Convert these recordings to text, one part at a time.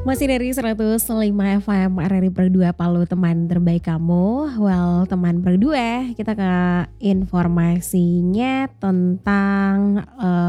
Masih dari 105 FM RRI Per 2 Palu, teman terbaik kamu. Well, teman Per 2, kita ke informasinya tentang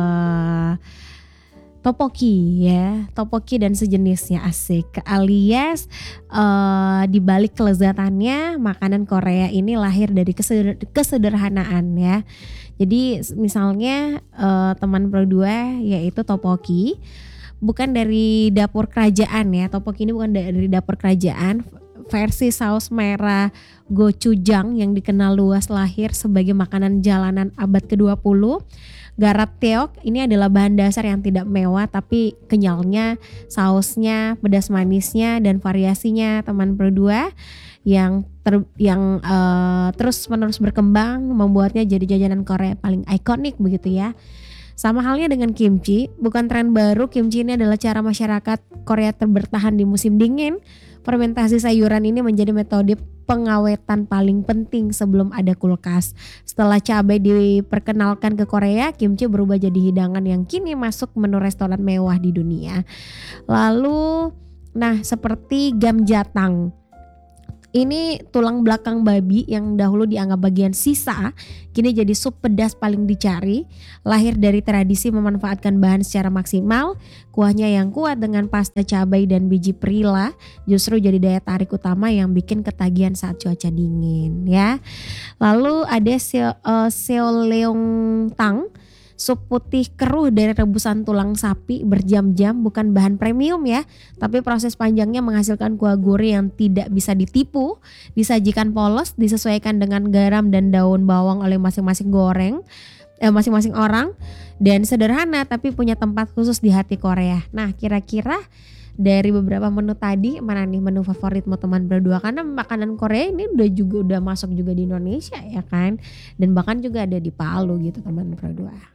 topoki ya, topoki dan sejenisnya, asik. Alias di balik kelezatannya makanan Korea ini lahir dari kesederhanaan ya. Jadi misalnya teman Per 2 yaitu topoki bukan dari dapur kerajaan ya. Topoki ini bukan dari dapur kerajaan. Versi saus merah gochujang yang dikenal luas lahir sebagai makanan jalanan abad ke-20. Garak-teok ini adalah bahan dasar yang tidak mewah tapi kenyalnya, sausnya, pedas manisnya dan variasinya teman Per 2 yang terus menerus berkembang membuatnya jadi jajanan Korea paling ikonik begitu ya. Sama halnya dengan kimchi, bukan tren baru. Kimchi ini adalah cara masyarakat Korea bertahan di musim dingin. Fermentasi sayuran ini menjadi metode pengawetan paling penting sebelum ada kulkas. Setelah cabai diperkenalkan ke Korea, kimchi berubah jadi hidangan yang kini masuk menu restoran mewah di dunia. Lalu, seperti gamjatang. Ini tulang belakang babi yang dahulu dianggap bagian sisa, kini jadi sup pedas paling dicari. Lahir dari tradisi memanfaatkan bahan secara maksimal, kuahnya yang kuat dengan pasta cabai dan biji perila justru jadi daya tarik utama yang bikin ketagihan saat cuaca dingin ya. Lalu ada seoleongtang, sup putih keruh dari rebusan tulang sapi berjam-jam, bukan bahan premium ya, tapi proses panjangnya menghasilkan kuah gurih yang tidak bisa ditipu. Disajikan polos, disesuaikan dengan garam dan daun bawang oleh masing-masing orang, dan sederhana tapi punya tempat khusus di hati Korea. Nah, kira-kira dari beberapa menu tadi mana nih menu favoritmu teman Per 2? Karena makanan Korea ini udah masuk juga di Indonesia ya kan, dan bahkan juga ada di Palu gitu teman Per 2.